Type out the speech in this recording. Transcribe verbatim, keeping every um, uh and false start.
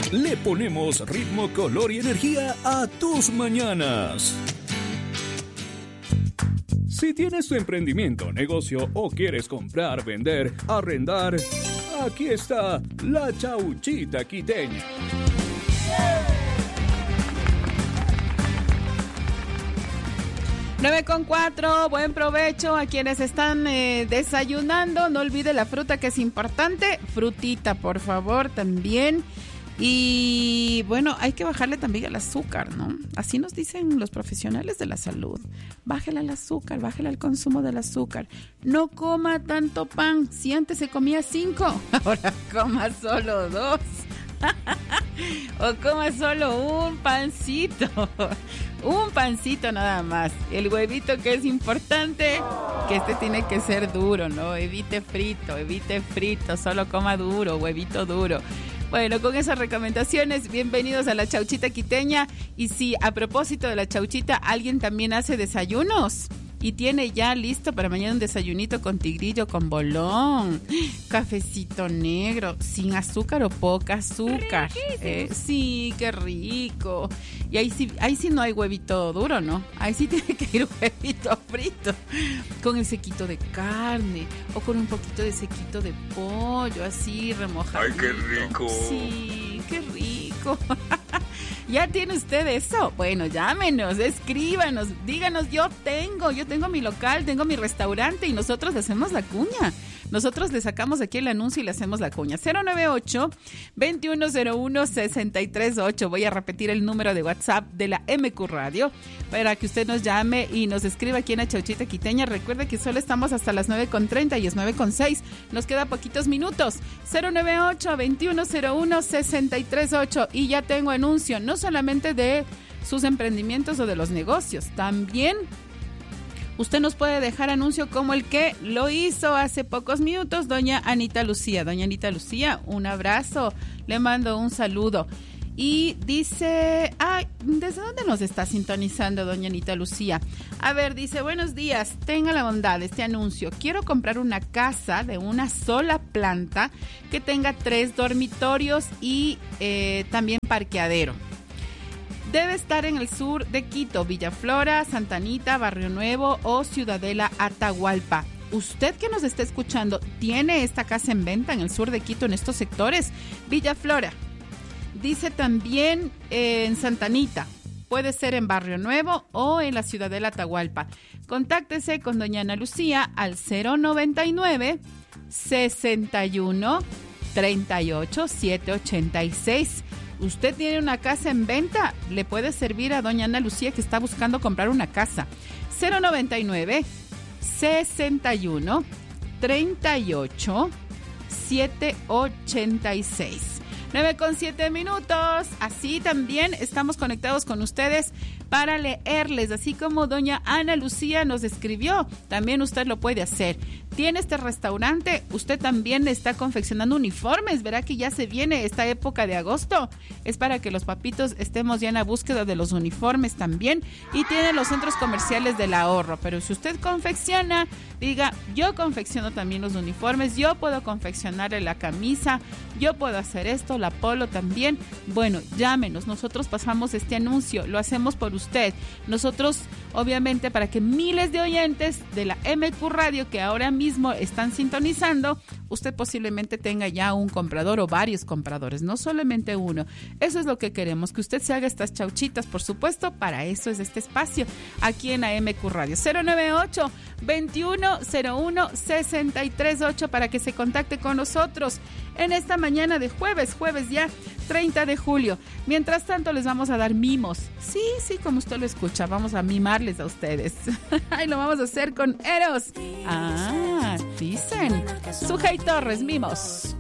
Le ponemos ritmo, color y energía a tus mañanas. Si tienes tu emprendimiento, negocio o quieres comprar, vender, arrendar, aquí está la Chauchita Quiteña. nueve con cuatro, buen provecho a quienes están eh, desayunando. No olvide la fruta, que es importante. Frutita, por favor, también. Y bueno, hay que bajarle también el azúcar, ¿no? Así nos dicen los profesionales de la salud. Bájale el azúcar, bájale el consumo del azúcar. No coma tanto pan. Si antes se comía cinco, ahora coma solo dos. O coma solo un pancito. Un pancito nada más. El huevito, que es importante, que este tiene que ser duro, ¿no? Evite frito, evite frito, solo coma duro, huevito duro. Bueno, con esas recomendaciones, bienvenidos a la Chauchita Quiteña. Y si a propósito de la chauchita, alguien también hace desayunos y tiene ya listo para mañana un desayunito con tigrillo, con bolón, cafecito negro, sin azúcar o poca azúcar. Eh, sí, qué rico. Y ahí sí, ahí sí no hay huevito duro, ¿no? Ahí sí tiene que ir huevito frito, con el sequito de carne o con un poquito de sequito de pollo, así remojado. ¡Ay, qué rico! Sí, qué rico. ¿Ya tiene usted eso? Bueno, llámenos, escríbanos, díganos, yo tengo, yo tengo mi local, tengo mi restaurante y nosotros le hacemos la cuña. Nosotros le sacamos aquí el anuncio y le hacemos la cuña. cero nueve ocho, veintiuno cero uno, sesenta y tres ocho. Voy a repetir el número de WhatsApp de la M Q Radio para que usted nos llame y nos escriba aquí en la Chauchita Quiteña. Recuerde que solo estamos hasta las nueve con treinta y es nueve con seis. Nos queda poquitos minutos. cero nueve ocho, veintiuno cero uno, sesenta y tres ocho. Y ya tengo anuncio, no solamente de sus emprendimientos o de los negocios, también usted nos puede dejar anuncio como el que lo hizo hace pocos minutos doña Anita Lucía. Doña Anita Lucía, un abrazo, le mando un saludo. Y dice, ay, ¿desde dónde nos está sintonizando doña Anita Lucía? A ver, dice, buenos días, tenga la bondad de este anuncio. Quiero comprar una casa de una sola planta que tenga tres dormitorios y eh, también parqueadero. Debe estar en el sur de Quito, Villaflora, Santa Anita, Barrio Nuevo o Ciudadela, Atahualpa. Usted que nos está escuchando, ¿tiene esta casa en venta en el sur de Quito, en estos sectores? Villaflora. Dice también eh, en Santa Anita. Puede ser en Barrio Nuevo o en la Ciudadela, Atahualpa. Contáctese con doña Ana Lucía al cero noventa y nueve, sesenta y uno, treinta y ocho, setecientos ochenta y seis. Usted tiene una casa en venta, le puede servir a doña Ana Lucía que está buscando comprar una casa. cero noventa y nueve, sesenta y uno, treinta y ocho, setecientos ochenta y seis. nueve con siete minutos. Así también estamos conectados con ustedes para leerles, así como doña Ana Lucía nos escribió. También usted lo puede hacer. Tiene este restaurante, usted también está confeccionando uniformes. Verá que ya se viene esta época de agosto. Es para que los papitos estemos ya en la búsqueda de los uniformes también. Y tiene los centros comerciales del ahorro. Pero si usted confecciona, diga, yo confecciono también los uniformes, yo puedo confeccionarle la camisa, yo puedo hacer esto, la polo también. Bueno, llámenos, nosotros pasamos este anuncio, lo hacemos por usted. Nosotros, obviamente, para que miles de oyentes de la M Q Radio que ahora mismo están sintonizando, usted posiblemente tenga ya un comprador o varios compradores, no solamente uno. Eso es lo que queremos, que usted se haga estas chauchitas, por supuesto. Para eso es este espacio aquí en la M Q Radio. cero nueve ocho, veintiuno cero uno, sesenta y tres ocho para que se contacte con nosotros en esta mañana de jueves, jueves ya treinta de julio. Mientras tanto les vamos a dar mimos. Sí, sí, como usted lo escucha, vamos a mimarles a ustedes. Y lo vamos a hacer con Eros. Ah, dicen. Sujei Torres, mimos.